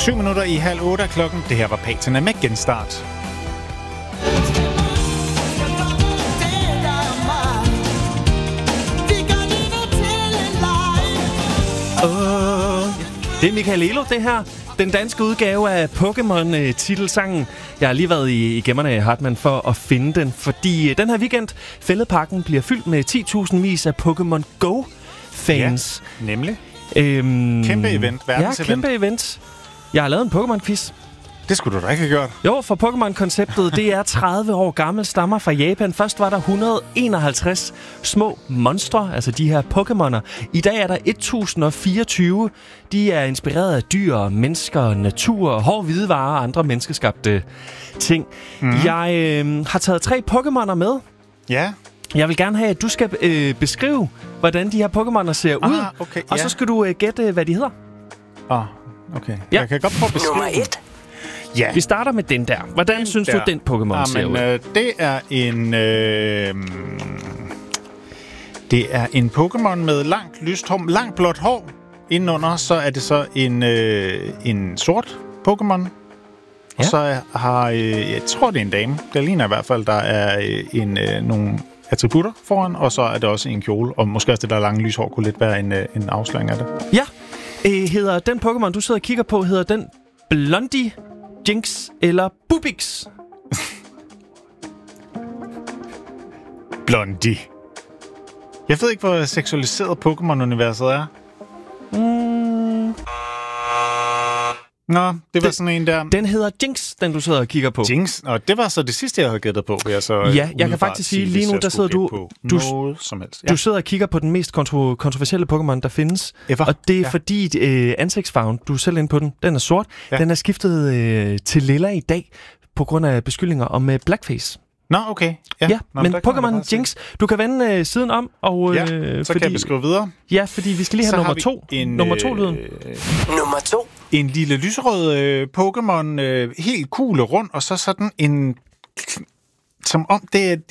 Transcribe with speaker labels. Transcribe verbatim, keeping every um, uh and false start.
Speaker 1: Syv minutter i halv otte af klokken. Det her var Patina med Genstart.
Speaker 2: Oh, det er Michael Elo, det her. Den danske udgave af Pokémon-titelsangen. Jeg har lige været i, i gemmerne af Hartmann for at finde den, fordi den her weekend, Fælledparken bliver fyldt med ti tusind vis af Pokémon Go-fans.
Speaker 1: Ja, nemlig.
Speaker 2: Øhm,
Speaker 1: kæmpe event, verdens
Speaker 2: Ja, kæmpe event. event. Jeg har lavet en Pokémon-quiz.
Speaker 1: Det skulle du da ikke have gjort.
Speaker 2: Jo, for Pokémon-konceptet, det er tredive år gammelt, stammer fra Japan. Først var der et hundrede og enoghalvtreds små monstre, altså de her Pokémoner. I dag er der et tusind og fireogtyve. De er inspireret af dyr, mennesker, natur, hård hvidevarer og andre menneskeskabte ting. Mm-hmm. Jeg øh, har taget tre Pokémoner med.
Speaker 1: Ja.
Speaker 2: Jeg vil gerne have, at du skal øh, beskrive, hvordan de her Pokémoner ser ud.
Speaker 1: Ah, okay,
Speaker 2: og
Speaker 1: ja.
Speaker 2: så skal du øh, gætte, hvad de hedder.
Speaker 1: Åh, oh, okay.
Speaker 2: Ja.
Speaker 1: Jeg kan godt prøve at beskrive.
Speaker 3: Nummer et.
Speaker 1: Ja.
Speaker 2: Vi starter med den der. Hvordan
Speaker 1: Den
Speaker 2: synes
Speaker 1: der.
Speaker 2: du, den Pokémon
Speaker 1: ah,
Speaker 2: ser
Speaker 1: men,
Speaker 2: ud?
Speaker 1: øh, det er en... Øh, det er en Pokémon med langt lyst hår, langt blåt hår. Indenunder så er det så en, øh, en sort Pokémon. Og
Speaker 2: Ja.
Speaker 1: så har... Øh, jeg tror, det er en dame. Det ligner i hvert fald, der er øh, en, øh, nogle attributter foran. Og så er det også en kjole. Og måske også det der lange lyshår kunne lidt være en, øh, en afsløring af det.
Speaker 2: Ja. Øh, hedder den Pokémon, du sidder og kigger på, hedder den Blondie, Jinx eller Bubix?
Speaker 1: Blondie. Jeg ved ikke, hvor seksualiseret Pokémon-universet er.
Speaker 2: Mm.
Speaker 1: Nå, det var
Speaker 2: Det-
Speaker 1: sådan en der...
Speaker 2: Den hedder Jinx, den du sidder og kigger på.
Speaker 1: Jinx. Og det var så det sidste, jeg havde gættet på. Jeg så
Speaker 2: Ja, jeg kan
Speaker 1: umiddelbart
Speaker 2: faktisk sige,
Speaker 1: hvis
Speaker 2: lige nu,
Speaker 1: jeg
Speaker 2: der
Speaker 1: skulle
Speaker 2: sidder du-
Speaker 1: gætte på
Speaker 2: du-
Speaker 1: noget som helst.
Speaker 2: Du sidder og kigger på den mest kontro- kontroversielle Pokémon, der findes.
Speaker 1: Ever.
Speaker 2: Og det er
Speaker 1: Ja.
Speaker 2: fordi øh, ansigtsfarven, du er selv inde på den, den er sort.
Speaker 1: Ja.
Speaker 2: Den er skiftet øh, til lilla i dag på grund af beskyldninger om øh, blackface.
Speaker 1: Nå, okay.
Speaker 2: Ja,
Speaker 1: Nå,
Speaker 2: ja men
Speaker 1: der kan man da
Speaker 2: Pokémon
Speaker 1: bare se.
Speaker 2: Jinx, du kan vende øh, siden om, og
Speaker 1: Ja,
Speaker 2: øh,
Speaker 1: så
Speaker 2: fordi,
Speaker 1: kan jeg beskrive videre.
Speaker 2: ja, fordi vi skal lige have
Speaker 1: Så har
Speaker 2: nummer
Speaker 1: vi
Speaker 2: to.
Speaker 1: en,
Speaker 2: nummer to lyden.
Speaker 1: Øh,
Speaker 3: Nummer to.
Speaker 1: en lille lyserød øh, Pokémon, øh, helt cool og rund, og så sådan en... Som om det er...